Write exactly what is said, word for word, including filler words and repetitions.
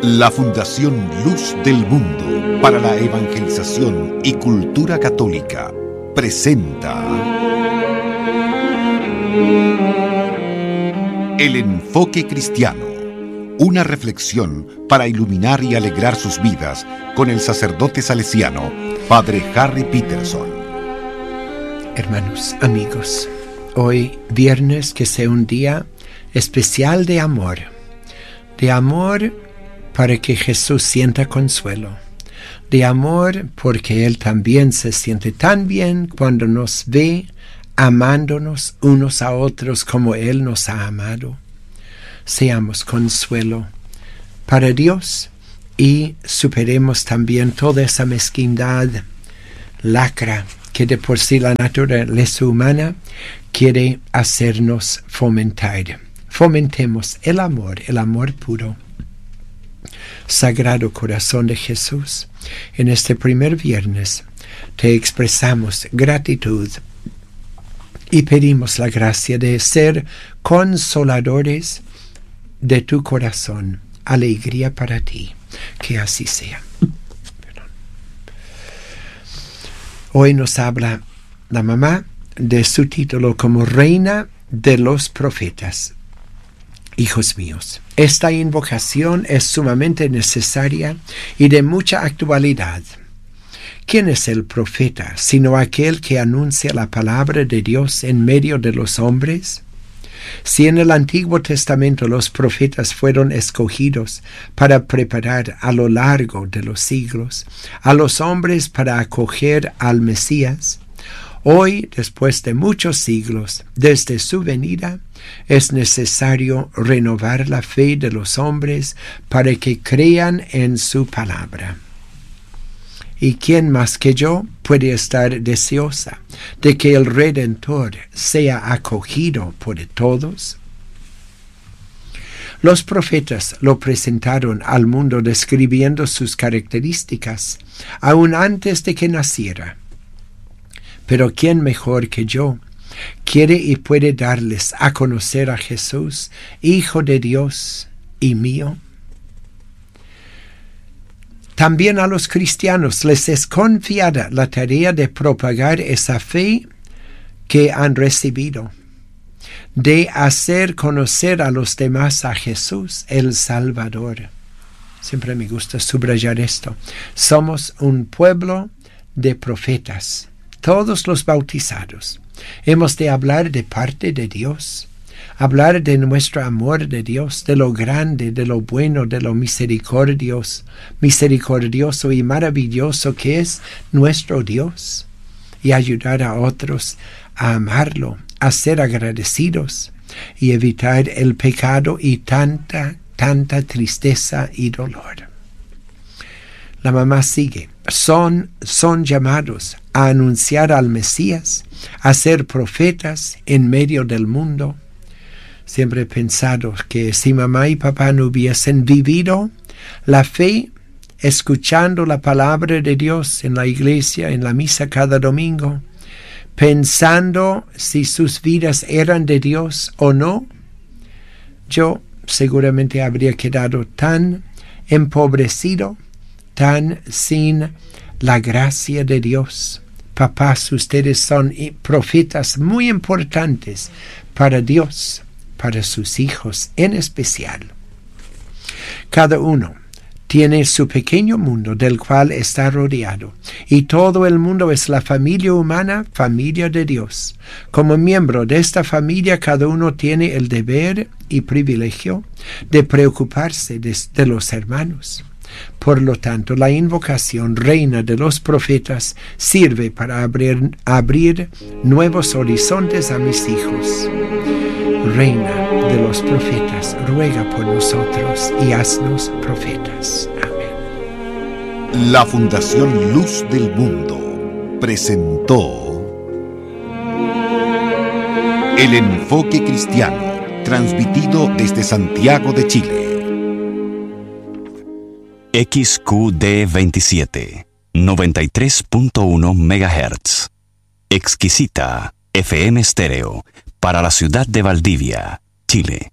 La Fundación Luz del Mundo para la Evangelización y Cultura Católica presenta El Enfoque Cristiano, una reflexión para iluminar y alegrar sus vidas con el sacerdote salesiano, Padre Harry Peterson. Hermanos, amigos, hoy viernes que sea un día especial de amor, de amor para que Jesús sienta consuelo, de amor porque Él también se siente tan bien cuando nos ve amándonos unos a otros como Él nos ha amado. Seamos consuelo para Dios y superemos también toda esa mezquindad, lacra, que de por sí la naturaleza humana quiere hacernos fomentar. Fomentemos el amor, el amor puro. Sagrado Corazón de Jesús, en este primer viernes te expresamos gratitud y pedimos la gracia de ser consoladores de tu corazón. Alegría para ti, que así sea. Perdón. Hoy nos habla la mamá de su título como Reina de los Profetas. Hijos míos, esta invocación es sumamente necesaria y de mucha actualidad. ¿Quién es el profeta, sino aquel que anuncia la palabra de Dios en medio de los hombres? Si en el Antiguo Testamento los profetas fueron escogidos para preparar a lo largo de los siglos a los hombres para acoger al Mesías, hoy, después de muchos siglos, desde su venida, es necesario renovar la fe de los hombres para que crean en su palabra. ¿Y quién más que yo puede estar deseosa de que el Redentor sea acogido por todos? Los profetas lo presentaron al mundo describiendo sus características, aún antes de que naciera. Pero ¿quién mejor que yo quiere y puede darles a conocer a Jesús, Hijo de Dios y mío? También a los cristianos les es confiada la tarea de propagar esa fe que han recibido, de hacer conocer a los demás a Jesús, el Salvador. Siempre me gusta subrayar esto. Somos un pueblo de profetas. Todos los bautizados hemos de hablar de parte de Dios, hablar de nuestro amor de Dios, de lo grande, de lo bueno, de lo misericordioso, misericordioso y maravilloso que es nuestro Dios, y ayudar a otros a amarlo, a ser agradecidos y evitar el pecado y tanta, tanta tristeza y dolor. La mamá sigue. Son, son llamados a anunciar al Mesías, a ser profetas en medio del mundo. Siempre he pensado que si mamá y papá no hubiesen vivido la fe, escuchando la palabra de Dios en la iglesia, en la misa cada domingo, pensando si sus vidas eran de Dios o no, yo seguramente habría quedado tan empobrecido, tan sin la gracia de Dios. Papás, ustedes son profetas muy importantes para Dios, para sus hijos en especial. Cada uno tiene su pequeño mundo del cual está rodeado, y todo el mundo es la familia humana, familia de Dios. Como miembro de esta familia, cada uno tiene el deber y privilegio de preocuparse de, de los hermanos. Por lo tanto, la invocación Reina de los Profetas sirve para abrir, abrir nuevos horizontes a mis hijos. Reina de los Profetas, ruega por nosotros y haznos profetas. Amén. La Fundación Luz del Mundo presentó El Enfoque Cristiano, transmitido desde Santiago de Chile. X Q D veintisiete, noventa y tres punto uno megahertz. Exquisita F M Estéreo para la ciudad de Valdivia, Chile.